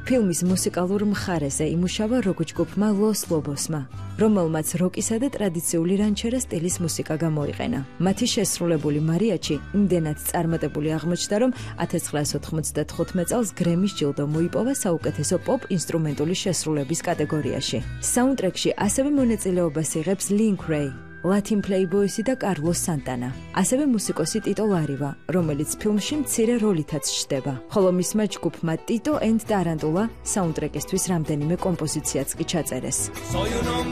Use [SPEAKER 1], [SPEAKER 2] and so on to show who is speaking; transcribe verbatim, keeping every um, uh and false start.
[SPEAKER 1] ფილმის მუსიკალურ მხარეზე იმუშავა როკ ჯგუფმა Los Lobosმა, რომელმაც როკისა და ტრადიციული რანჩერა სტილის მუსიკა გამოიყენა. მათი შესრულებული მარიაჩი იმდენად წარმატებული აღმოჩნდა, რომ ათას ცხრაას ოთხმოცდათხუთმეტ წელს გრემის ჯილდო მოიპოვა საუკეთესო პოპ ინსტრუმენტული შესრულების კატეგორიაში. საუნდტრეკში ასევე მონაწილეობას იღებს Link Wray, Latin Playboysი და კარლოს სანტანა. ასევე მუსიკოსი ტიტო ლარივა, რომელიც ფილმში მცირე როლითაც ჩნდება. ხოლო მისმა ჯგუფმა ტიტო and ტარანტულა საუნდტრეკისთვის რამდენიმე კომპოზიციაც კი ჩაწერეს.